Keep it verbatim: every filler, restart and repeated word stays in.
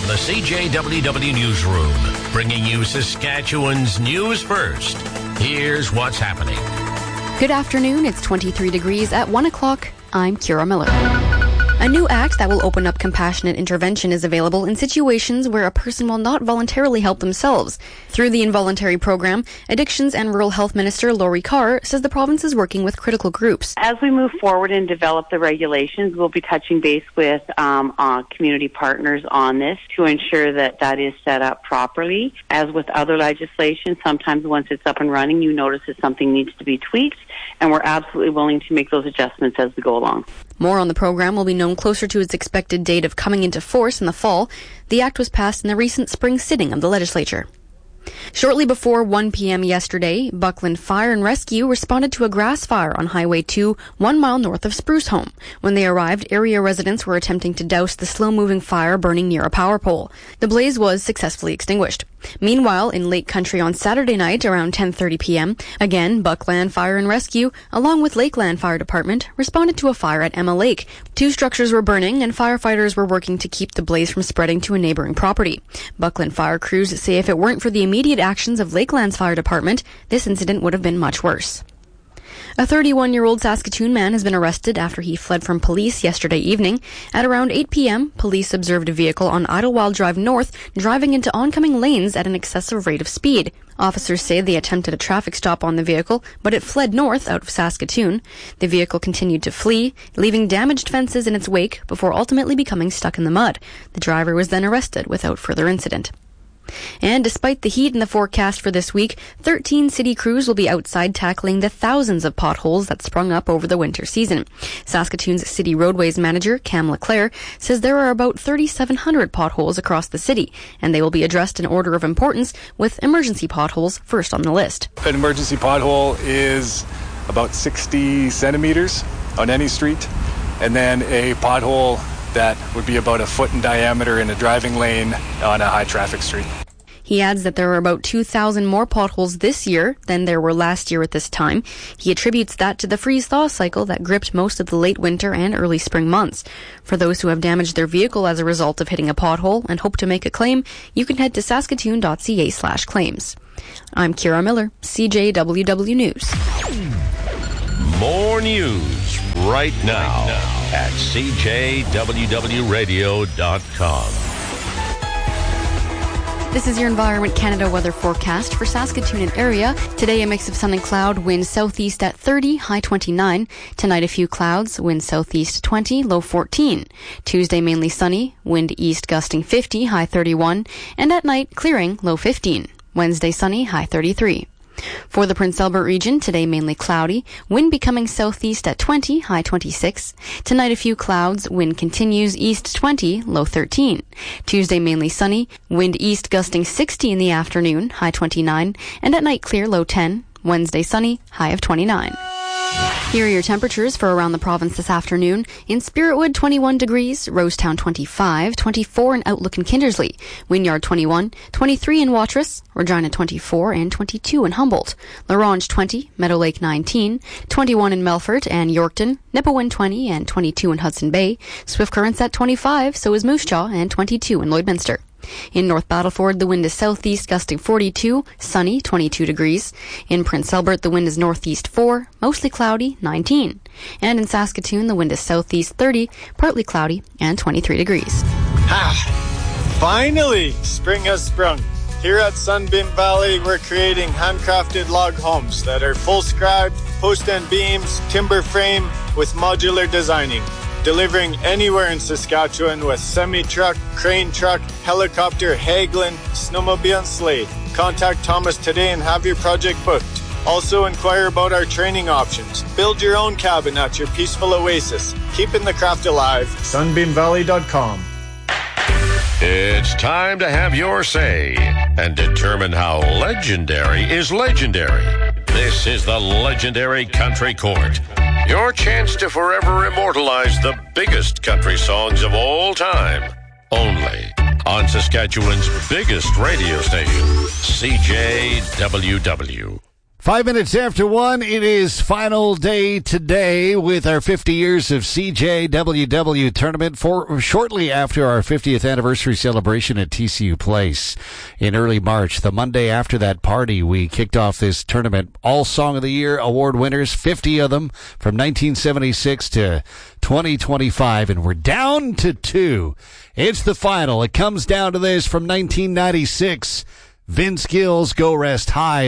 the C J W W Newsroom, bringing you Saskatchewan's news first. Here's what's happening. Good afternoon. It's twenty-three degrees at one o'clock. I'm Kira Miller. A new act that will open up compassionate intervention is available in situations where a person will not voluntarily help themselves. Through the involuntary program, Addictions and Rural Health Minister Laurie Carr says the province is working with critical groups. As we move forward and develop the regulations, we'll be touching base with um, uh, community partners on this to ensure that that is set up properly. As with other legislation, sometimes once it's up and running, you notice that something needs to be tweaked, and we're absolutely willing to make those adjustments as we go along. More on the program will be known closer to its expected date of coming into force in the fall. The act was passed in the recent spring sitting of the legislature. Shortly before one p.m. yesterday, Buckland Fire and Rescue responded to a grass fire on Highway two, one mile north of Spruce Home. When they arrived, area residents were attempting to douse the slow-moving fire burning near a power pole. The blaze was successfully extinguished. Meanwhile, in Lake Country on Saturday night around ten thirty p.m., again, Buckland Fire and Rescue, along with Lakeland Fire Department, responded to a fire at Emma Lake. Two structures were burning, and firefighters were working to keep the blaze from spreading to a neighboring property. Buckland fire crews say if it weren't for the immediate actions of Lakeland's Fire Department, this incident would have been much worse. A thirty-one-year-old Saskatoon man has been arrested after he fled from police yesterday evening. At around eight p.m., police observed a vehicle on Idlewild Drive North driving into oncoming lanes at an excessive rate of speed. Officers say they attempted a traffic stop on the vehicle, but it fled north out of Saskatoon. The vehicle continued to flee, leaving damaged fences in its wake before ultimately becoming stuck in the mud. The driver was then arrested without further incident. And despite the heat in the forecast for this week, thirteen city crews will be outside tackling the thousands of potholes that sprung up over the winter season. Saskatoon's City Roadways Manager, Cam Leclerc, says there are about thirty-seven hundred potholes across the city, and they will be addressed in order of importance, with emergency potholes first on the list. An emergency pothole is about sixty centimeters on any street, and then a pothole that would be about a foot in diameter in a driving lane on a high-traffic street. He adds that there are about two thousand more potholes this year than there were last year at this time. He attributes that to the freeze-thaw cycle that gripped most of the late winter and early spring months. For those who have damaged their vehicle as a result of hitting a pothole and hope to make a claim, you can head to saskatoon.ca slash claims. I'm Kira Miller, C J W W News. More news right now at C J W W radio dot com. This is your Environment Canada weather forecast for Saskatoon and area. Today, a mix of sun and cloud, wind southeast at thirty, high twenty-nine. Tonight, a few clouds, wind southeast twenty, low fourteen. Tuesday, mainly sunny, wind east gusting fifty, high thirty-one. And at night, clearing, low fifteen. Wednesday, sunny, high thirty-three. For the Prince Albert region, today mainly cloudy, wind becoming southeast at twenty, high twenty-six. Tonight a few clouds, wind continues east twenty, low thirteen. Tuesday mainly sunny, wind east gusting sixty in the afternoon, high twenty-nine. And at night clear, low ten. Wednesday sunny, high of twenty-nine. Here are your temperatures for around the province this afternoon. In Spiritwood, twenty-one degrees, Rosetown, twenty-five, twenty-four in Outlook and Kindersley, Wynyard, twenty-one, twenty-three in Watrous, Regina, twenty-four, and twenty-two in Humboldt, Larange, twenty, Meadow Lake, nineteen, twenty-one in Melfort and Yorkton, Nipawin, twenty, and twenty-two in Hudson Bay, Swift Current's at twenty-five, so is Moose Jaw, and twenty-two in Lloydminster. In North Battleford, the wind is southeast gusting forty-two, sunny, twenty-two degrees. In Prince Albert, the wind is northeast four, mostly cloudy, nineteen. And in Saskatoon, the wind is southeast thirty, partly cloudy, and twenty-three degrees. Ah, finally, spring has sprung. Here at Sunbeam Valley, we're creating handcrafted log homes that are full scribed, post and beams, timber frame with modular designing. Delivering anywhere in Saskatchewan with semi-truck, crane truck, helicopter, Hagelin, snowmobile and sleigh. Contact Thomas today and have your project booked. Also inquire about our training options. Build your own cabin at your peaceful oasis. Keeping the craft alive. sunbeam valley dot com. It's time to have your say and determine how legendary is legendary. This is the Legendary Country Court. Your chance to forever immortalize the biggest country songs of all time. Only on Saskatchewan's biggest radio station, C J W W. Five minutes after one, it is final day today with our fifty years of C J W W tournament for shortly after our fiftieth anniversary celebration at T C U Place in early March. The Monday after that party, we kicked off this tournament. All Song of the Year award winners, fifty of them from nineteen seventy-six to twenty twenty-five, and we're down to two. It's the final. It comes down to this from nineteen ninety-six. Vince Gill's Go Rest High.